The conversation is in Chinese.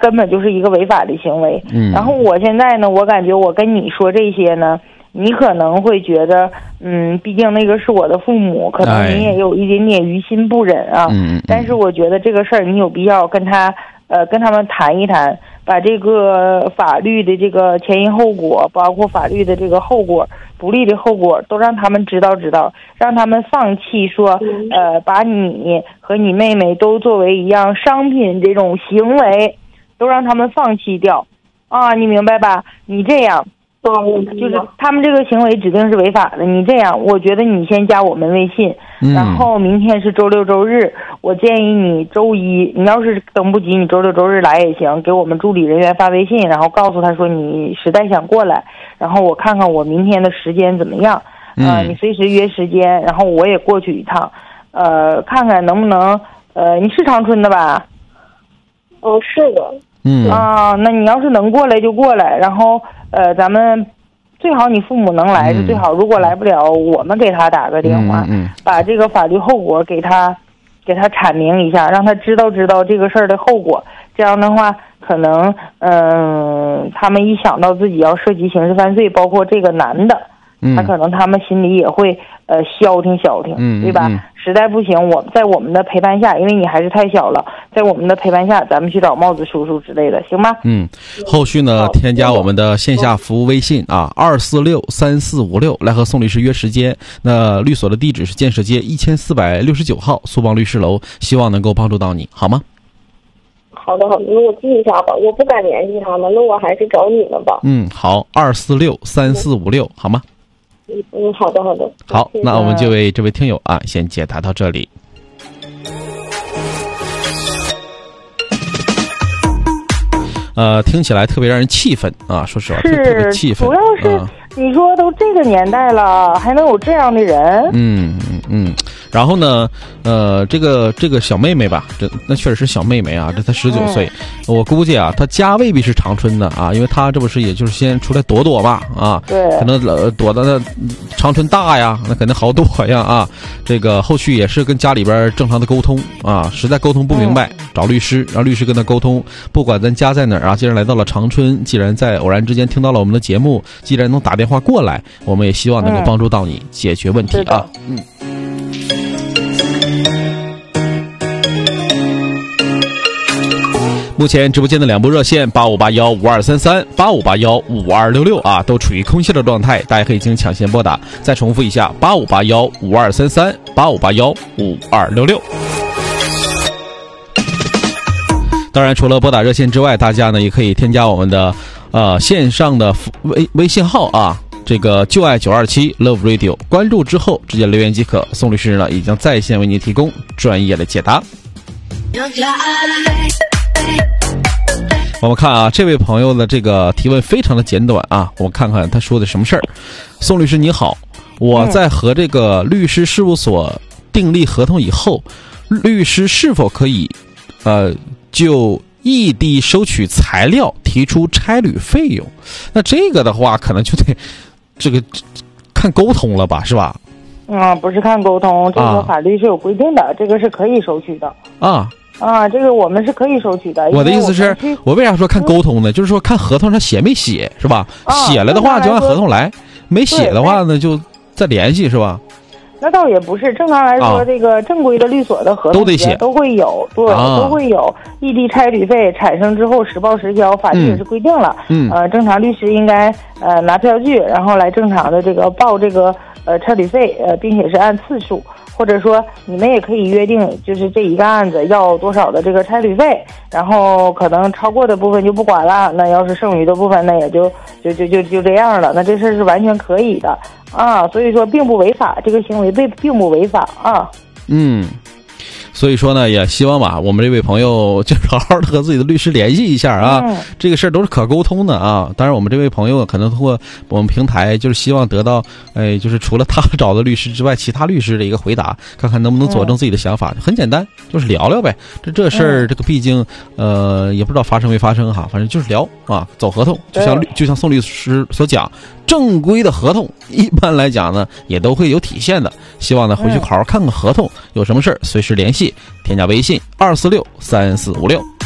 根本就是一个违法的行为。然后我现在呢，我感觉我跟你说这些呢，你可能会觉得，毕竟那个是我的父母，可能你也有一点点于心不忍啊。但是我觉得这个事儿你有必要跟他们谈一谈，把这个法律的这个前因后果，包括法律的这个后果，不利的后果，都让他们知道，让他们放弃说，把你和你妹妹都作为一样商品这种行为，都让他们放弃掉，啊，你明白吧？你这样。就是他们这个行为指定是违法的。你这样，我觉得你先加我们微信，然后明天是周六周日，我建议你周一，你要是等不及，你周六周日来也行，给我们助理人员发微信，然后告诉他说你实在想过来，然后我看看我明天的时间怎么样，你随时约时间，然后我也过去一趟，看看能不能，你是长春的吧？ 是的。 那你要是能过来就过来，然后咱们最好你父母能来是最好，如果来不了，我们给他打个电话，把这个法律后果给他阐明一下，让他知道这个事儿的后果。这样的话，可能他们一想到自己要涉及刑事犯罪，包括这个男的，他们心里也会消停，对吧？实在不行，在我们的陪伴下，因为你还是太小了，在我们的陪伴下，咱们去找帽子叔叔之类的，行吗？ 后续呢，添加我们的线下服务微信啊，2463456来和宋律师约时间。那律所的地址是建设街1469号苏邦律师楼，希望能够帮助到你，好吗？ 好的，那我记一下吧，我不敢联系他们，那我还是找你们吧。 好，2463456，好吗？ 好的。 好，那我们就为这位听友啊，先解答到这里。听起来特别让人气愤啊！说实话，特别气愤。 主要是你说都这个年代了，还能有这样的人？ 然后呢，这个小妹妹吧，那确实是小妹妹啊，这才19岁，我估计啊，她家未必是长春的啊，因为她这不是也就是先出来躲躲吧啊， 对， 可能躲到那长春大呀，那肯定好躲呀啊，这个后续也是跟家里边正常的沟通啊，实在沟通不明白，找律师，让律师跟他沟通，不管咱家在哪儿啊，既然来到了长春，既然在偶然之间听到了我们的节目，既然能打电话过来，我们也希望能够帮助到你解决问题啊。目前直播间的两部热线85815233、85815266啊，都处于空闲的状态，大家可以进行抢先拨打。再重复一下，85815233、85815266。当然，除了拨打热线之外，大家呢也可以添加我们的线上的微信号啊，这个就爱927 Love Radio， 关注之后直接留言即可。宋律师呢已经在线为您提供专业的解答。我们看啊，这位朋友的这个提问非常的简短啊，我们看看他说的什么事儿。宋律师你好，我在和这个律师事务所订立合同以后，律师是否可以就异地收取材料提出差旅费用？那这个的话可能就得这个看沟通了吧，是吧？ 不是看沟通，这个法律是有规定的，这个是可以收取的这个我们是可以收取的。 我的意思是，我为啥说看沟通呢？就是说看合同上写没写，是吧？写了的话就按合同来，没写的话呢就再联系，是吧？ 那倒也不是，正常来说，这个正规的律所的合同都得写， 都会有，对，都会有异地差旅费产生之后实报实销，法律也是规定了。正常律师应该拿票据，然后来正常的这个报这个差旅费，并且是按次数，或者说你们也可以约定，就是这一个案子要多少的这个差旅费，然后可能超过的部分就不管了，那要是剩余的部分，那也就这样了，那这事是完全可以的所以说并不违法，这个行为并不违法所以说呢，也希望吧，我们这位朋友就好好的和自己的律师联系一下啊，这个事儿都是可沟通的啊。当然，我们这位朋友可能通过我们平台，就是希望得到，就是除了他找的律师之外，其他律师的一个回答，看看能不能佐证自己的想法。很简单，就是聊聊呗。这事儿，这个毕竟，也不知道发生没发生哈，反正就是聊啊，走合同。就像宋律师所讲，正规的合同一般来讲呢，也都会有体现的。希望呢，回去好好看看合同，有什么事儿随时联系。添加微信2463456。